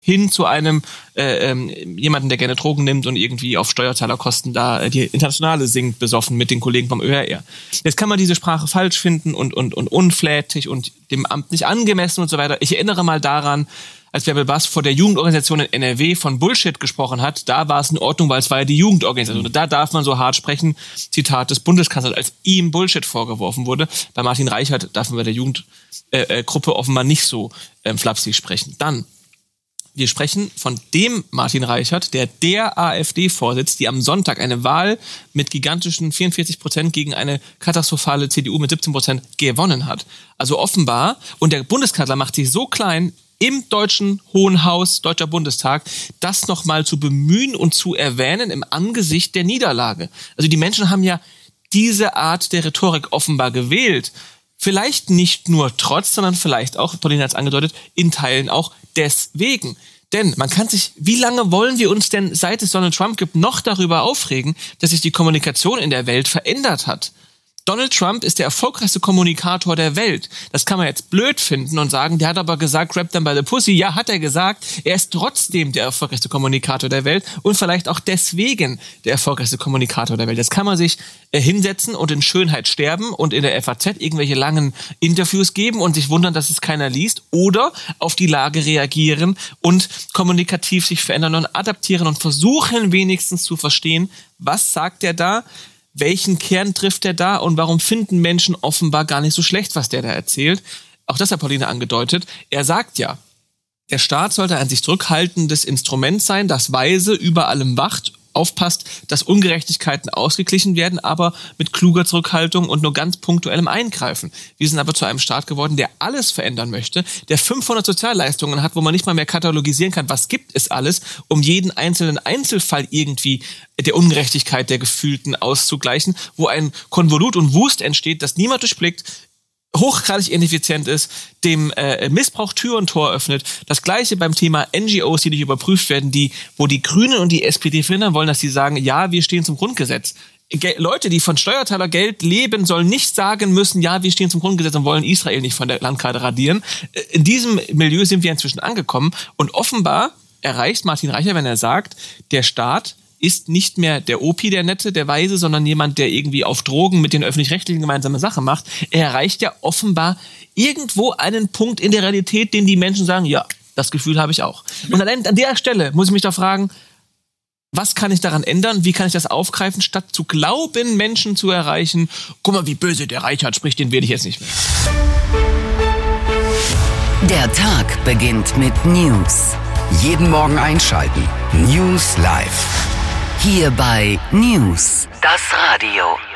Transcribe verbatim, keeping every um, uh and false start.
hin zu einem äh, ähm, jemanden, der gerne Drogen nimmt und irgendwie auf Steuerzahlerkosten da äh, die Internationale singt, besoffen mit den Kollegen vom Ö R R. Jetzt kann man diese Sprache falsch finden und, und, und unflätig und dem Amt nicht angemessen und so weiter. Ich erinnere mal daran, als Bärbel Bass vor der Jugendorganisation in N R W von Bullshit gesprochen hat, da war es in Ordnung, weil es war ja die Jugendorganisation. Und da darf man so hart sprechen, Zitat des Bundeskanzlers, als ihm Bullshit vorgeworfen wurde. Bei Martin Reichert darf man bei der Jugendgruppe äh, äh, offenbar nicht so äh, flapsig sprechen. Dann, wir sprechen von dem Martin Reichert, der der AfD vorsitzt, die am Sonntag eine Wahl mit gigantischen vierundvierzig Prozent gegen eine katastrophale C D U mit siebzehn Prozent gewonnen hat. Also offenbar, und der Bundeskanzler macht sich so klein im deutschen Hohen Haus, Deutscher Bundestag, das nochmal zu bemühen und zu erwähnen im Angesicht der Niederlage. Also die Menschen haben ja diese Art der Rhetorik offenbar gewählt. Vielleicht nicht nur trotz, sondern vielleicht auch, Pauline hat es angedeutet, in Teilen auch deswegen. Denn man kann sich, wie lange wollen wir uns denn, seit es Donald Trump gibt, noch darüber aufregen, dass sich die Kommunikation in der Welt verändert hat? Donald Trump ist der erfolgreichste Kommunikator der Welt. Das kann man jetzt blöd finden und sagen, der hat aber gesagt, grab them by the pussy. Ja, hat er gesagt. Er ist trotzdem der erfolgreichste Kommunikator der Welt und vielleicht auch deswegen der erfolgreichste Kommunikator der Welt. Das kann man sich äh, hinsetzen und in Schönheit sterben und in der F A Z irgendwelche langen Interviews geben und sich wundern, dass es keiner liest, oder auf die Lage reagieren und kommunikativ sich verändern und adaptieren und versuchen wenigstens zu verstehen, was sagt er da, welchen Kern trifft er da und warum finden Menschen offenbar gar nicht so schlecht, was der da erzählt. Auch das hat Pauline angedeutet. Er sagt ja, der Staat sollte ein sich zurückhaltendes Instrument sein, das weise über allem wacht, aufpasst, dass Ungerechtigkeiten ausgeglichen werden, aber mit kluger Zurückhaltung und nur ganz punktuellem Eingreifen. Wir sind aber zu einem Staat geworden, der alles verändern möchte, der fünfhundert Sozialleistungen hat, wo man nicht mal mehr katalogisieren kann, was gibt es alles, um jeden einzelnen Einzelfall irgendwie der Ungerechtigkeit der Gefühlten auszugleichen, wo ein Konvolut und Wust entsteht, das niemand durchblickt, hochgradig ineffizient ist, dem äh, Missbrauch Tür und Tor öffnet. Das Gleiche beim Thema N G Os, die nicht überprüft werden, die, wo die Grünen und die S P D verhindern wollen, dass sie sagen, ja, wir stehen zum Grundgesetz. Ge- Leute, die von Steuerzahlergeld leben, sollen nicht sagen müssen, ja, wir stehen zum Grundgesetz und wollen Israel nicht von der Landkarte radieren. In diesem Milieu sind wir inzwischen angekommen und offenbar erreicht Martin Reichert, wenn er sagt, der Staat ist nicht mehr der Opi, der Nette, der Weise, sondern jemand, der irgendwie auf Drogen mit den Öffentlich-Rechtlichen gemeinsame Sache macht. Er erreicht ja offenbar irgendwo einen Punkt in der Realität, den die Menschen sagen, ja, das Gefühl habe ich auch. Und allein an der Stelle muss ich mich doch fragen, was kann ich daran ändern? Wie kann ich das aufgreifen, statt zu glauben, Menschen zu erreichen? Guck mal, wie böse der Reichert spricht, den werde ich jetzt nicht mehr. Der Tag beginnt mit News. Jeden Morgen einschalten. News Live. Hier bei News, das Radio.